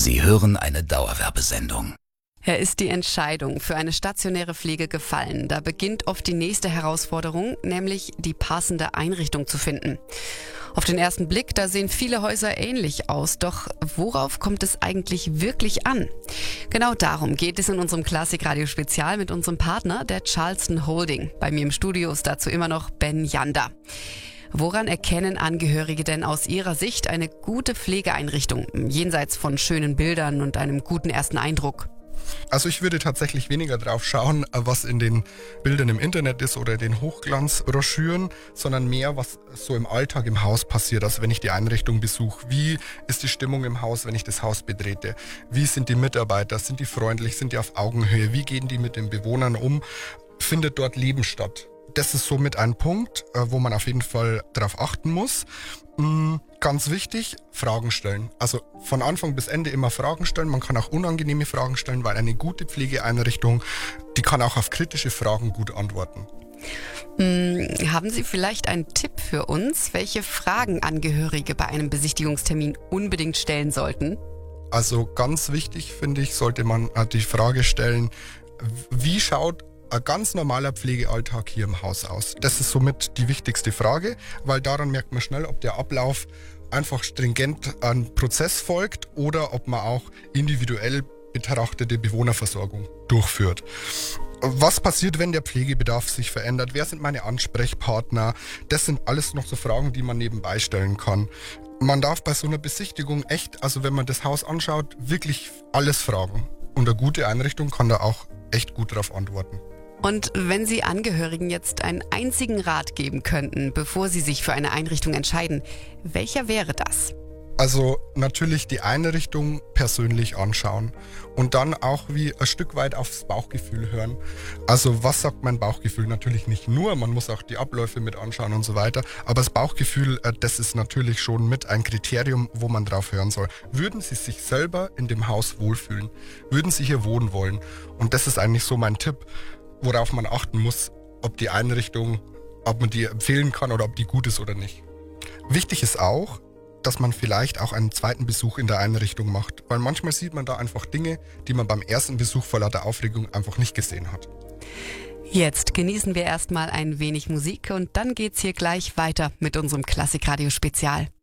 Sie hören eine Dauerwerbesendung. Ist die Entscheidung für eine stationäre Pflege gefallen? Da beginnt oft die nächste Herausforderung, nämlich die passende Einrichtung zu finden. Auf den ersten Blick, da sehen viele Häuser ähnlich aus, doch worauf kommt es eigentlich wirklich an? Genau darum geht es in unserem Klassikradio-Spezial mit unserem Partner, der Charleston Holding. Bei mir im Studio ist dazu immer noch Ben Janda. Woran erkennen Angehörige denn aus ihrer Sicht eine gute Pflegeeinrichtung, jenseits von schönen Bildern und einem guten ersten Eindruck? Also ich würde tatsächlich weniger drauf schauen, was in den Bildern im Internet ist oder den Hochglanzbroschüren, sondern mehr, was so im Alltag im Haus passiert. Also wenn ich die Einrichtung besuche, wie ist die Stimmung im Haus, wenn ich das Haus betrete? Wie sind die Mitarbeiter? Sind die freundlich? Sind die auf Augenhöhe? Wie gehen die mit den Bewohnern um? Findet dort Leben statt? Das ist somit ein Punkt, wo man auf jeden Fall darauf achten muss. Ganz wichtig, Fragen stellen. Also von Anfang bis Ende immer Fragen stellen. Man kann auch unangenehme Fragen stellen, weil eine gute Pflegeeinrichtung, die kann auch auf kritische Fragen gut antworten. Haben Sie vielleicht einen Tipp für uns, welche Fragen Angehörige bei einem Besichtigungstermin unbedingt stellen sollten? Also ganz wichtig, finde ich, sollte man die Frage stellen, wie schaut ein ganz normaler Pflegealltag hier im Haus aus? Das ist somit die wichtigste Frage, weil daran merkt man schnell, ob der Ablauf einfach stringent an Prozess folgt oder ob man auch individuell betrachtete Bewohnerversorgung durchführt. Was passiert, wenn der Pflegebedarf sich verändert? Wer sind meine Ansprechpartner? Das sind alles noch so Fragen, die man nebenbei stellen kann. Man darf bei so einer Besichtigung echt, also wenn man das Haus anschaut, wirklich alles fragen. Und eine gute Einrichtung kann da auch echt gut darauf antworten. Und wenn Sie Angehörigen jetzt einen einzigen Rat geben könnten, bevor sie sich für eine Einrichtung entscheiden, welcher wäre das? Also natürlich die Einrichtung persönlich anschauen und dann auch wie ein Stück weit aufs Bauchgefühl hören. Also was sagt mein Bauchgefühl? Natürlich nicht nur, man muss auch die Abläufe mit anschauen und so weiter. Aber das Bauchgefühl, das ist natürlich schon mit ein Kriterium, wo man drauf hören soll. Würden Sie sich selber in dem Haus wohlfühlen? Würden Sie hier wohnen wollen? Und das ist eigentlich so mein Tipp, worauf man achten muss, ob die Einrichtung, ob man die empfehlen kann oder ob die gut ist oder nicht. Wichtig ist auch, dass man vielleicht auch einen zweiten Besuch in der Einrichtung macht, weil manchmal sieht man da einfach Dinge, die man beim ersten Besuch vor lauter Aufregung einfach nicht gesehen hat. Jetzt genießen wir erstmal ein wenig Musik und dann geht's hier gleich weiter mit unserem Klassikradio-Spezial.